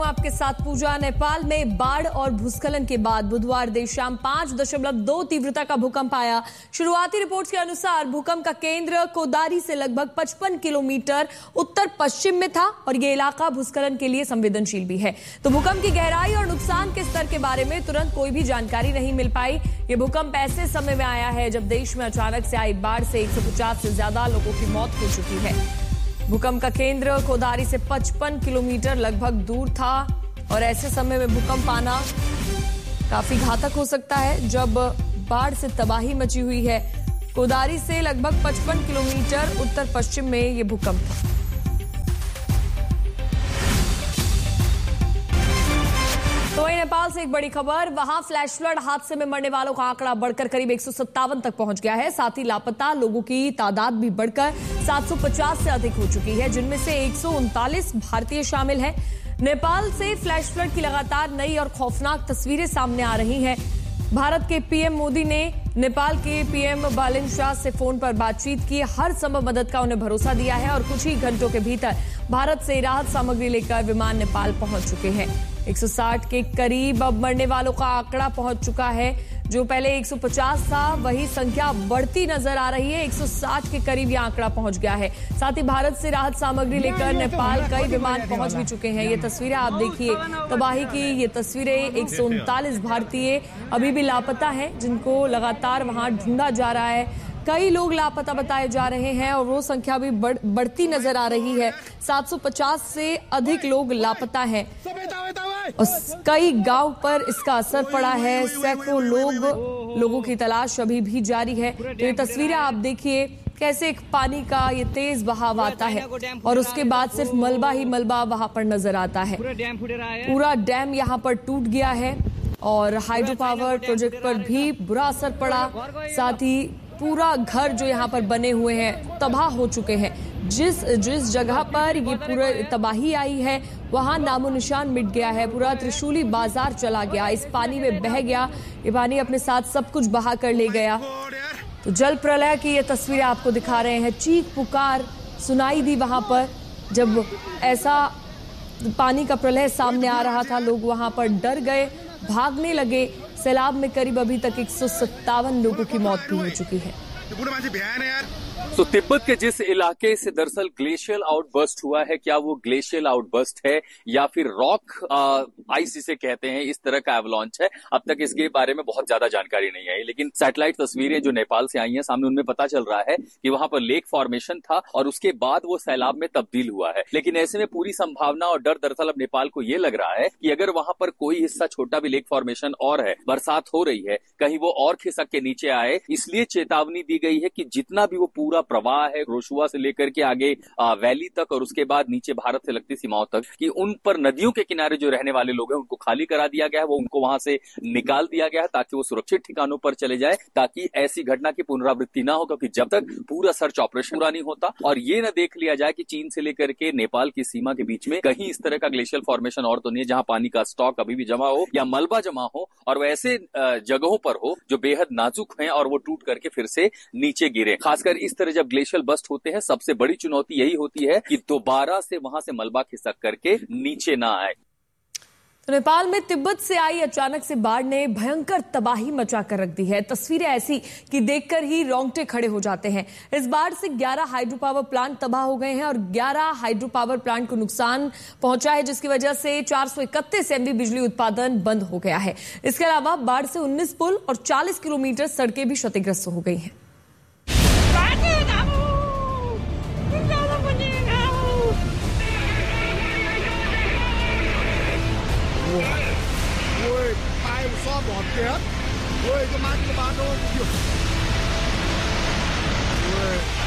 आपके साथ पूजा। नेपाल में बाढ़ और भूस्खलन के बाद बुधवार देर शाम 5.2 तीव्रता का भूकंप आया। शुरुआती रिपोर्ट्स के अनुसार भूकंप का केंद्र कोदारी से लगभग 55 किलोमीटर उत्तर पश्चिम में था और ये इलाका भूस्खलन के लिए संवेदनशील भी है। तो भूकंप की गहराई और नुकसान के स्तर के बारे में तुरंत कोई भी जानकारी नहीं मिल पाई। ये भूकंप ऐसे समय में आया है जब देश में अचानक से आई बाढ़ से 150 से ज्यादा लोगों की मौत हो चुकी है। भूकंप का केंद्र कोदारी से 55 किलोमीटर लगभग दूर था और ऐसे समय में भूकंप आना काफी घातक हो सकता है जब बाढ़ से तबाही मची हुई है। कोदारी से लगभग 55 किलोमीटर उत्तर पश्चिम में यह भूकंप था। तो वहीं नेपाल से एक बड़ी खबर, वहां फ्लैश फ्लड हादसे में मरने वालों का आंकड़ा बढ़कर करीब 157 तक पहुंच गया है। साथ ही लापता लोगों की तादाद भी बढ़कर 750 से अधिक हो चुकी है, जिनमें से 139 भारतीय शामिल हैं। नेपाल से फ्लैश फ्लड की लगातार नई और खौफनाक तस्वीरें सामने आ रही हैं। भारत के पीएम मोदी ने नेपाल के पीएम बालेन शाह से फोन पर बातचीत की, हर संभव मदद का उन्हें भरोसा दिया है और कुछ ही घंटों के भीतर भारत से राहत सामग्री लेकर विमान नेपाल पहुंच चुके हैं। 160 के करीब अब मरने वालों का आंकड़ा पहुंच चुका है। जो पहले 150 था वही संख्या बढ़ती नजर आ रही है। 160 के करीब यह आंकड़ा पहुंच गया है। साथ ही भारत से राहत सामग्री लेकर नेपाल कई विमान पहुंच भी चुके हैं। ये तस्वीरें आप देखिए तबाही की। ये तस्वीरें 139 भारतीय अभी भी लापता हैं, जिनको लगातार वहां ढूंढा जा रहा है। कई लोग लापता बताए जा रहे हैं और वो संख्या भी बढ़ती नजर आ रही है। 750 से अधिक लोग लापता हैं और कई गांव पर इसका असर पड़ा है। सैकड़ों लोगों की तलाश अभी भी जारी है। तो ये तस्वीरें आप देखिए कैसे एक पानी का ये तेज बहाव आता है और उसके बाद सिर्फ मलबा ही मलबा वहां पर नजर आता है। पूरा डैम यहाँ पर टूट गया है और हाइड्रो पावर प्रोजेक्ट पर भी बुरा असर पड़ा। साथ ही पूरा घर जो यहाँ पर बने हुए हैं तबाह हो चुके हैं। जिस जगह पर ये पूरी तबाही आई है वहां नामो निशान मिट गया है। पूरा त्रिशूली बाजार चला गया, इस पानी में बह गया। ये पानी अपने साथ सब कुछ बहा कर ले गया। तो जल प्रलय की ये तस्वीरें आपको दिखा रहे हैं। चीख पुकार सुनाई दी वहां पर जब ऐसा पानी का प्रलय सामने आ रहा था। लोग वहां पर डर गए, भागने लगे। सैलाब में करीब अभी तक 157 लोगों की मौत भी हो चुकी है। तो तिब्बत के जिस इलाके से दरअसल ग्लेशियल आउटबर्स्ट हुआ है, क्या वो ग्लेशियल आउटबर्स्ट है या फिर रॉक आइस इसे कहते हैं, इस तरह का एवलॉन्च है, अब तक इसके बारे में बहुत ज्यादा जानकारी नहीं आई। लेकिन सैटेलाइट तस्वीरें जो नेपाल से आई हैं सामने, उनमें पता चल रहा है कि वहां पर लेक फॉर्मेशन था और उसके बाद वो सैलाब में तब्दील हुआ है। लेकिन ऐसे में पूरी संभावना और डर दरअसल अब नेपाल को ये लग रहा है कि अगर वहां पर कोई हिस्सा छोटा भी लेक फॉर्मेशन और है, बरसात हो रही है, कहीं वो और खिसक के नीचे आए, इसलिए चेतावनी दी गई है कि जितना भी वो पूरा प्रवाह है रोशुआ से लेकर के आगे वैली तक और उसके बाद नीचे भारत से लगती सीमाओं तक, कि उन पर नदियों के किनारे जो रहने वाले लोग हैं उनको खाली करा दिया गया है, वो उनको वहां से निकाल दिया गया है ताकि वो सुरक्षित ठिकानों पर चले जाए, ताकि ऐसी घटना की पुनरावृत्ति ना हो। क्योंकि जब तक पूरा सर्च ऑपरेशन पूरा नहीं होता और ये न देख लिया जाए कि चीन से लेकर के नेपाल की सीमा के बीच में कहीं इस तरह का ग्लेशियल फॉर्मेशन और तो नहीं है जहां पानी का स्टॉक अभी भी जमा हो या मलबा जमा हो और वो ऐसे जगहों पर हो जो बेहद नाजुक हैं और वो टूट करके फिर से नीचे गिरे। खासकर इस तरह जब ग्लेशियल बस्ट होते हैं, सबसे बड़ी चुनौती यही होती है कि दोबारा से वहां से मलबा खिसक करके नीचे ना आए। तो नेपाल में तिब्बत से आई अचानक से बाढ़ ने भयंकर तबाही मचा कर रख दी है। तस्वीरें ऐसी कि देखकर ही रोंगटे खड़े हो जाते हैं। इस बाढ़ से 11 हाइड्रो पावर प्लांट तबाह हो गए हैं और 11 हाइड्रो पावर प्लांट को नुकसान पहुंचा है, जिसकी वजह से 431 MV बिजली उत्पादन बंद हो गया है। इसके अलावा बाढ़ से 19 पुल और 40 किलोमीटर सड़कें भी क्षतिग्रस्त हो गई हैं। Ôi, tay một xót bọt kìa. Ôi, cái mắt cái bán thôi. Ôi.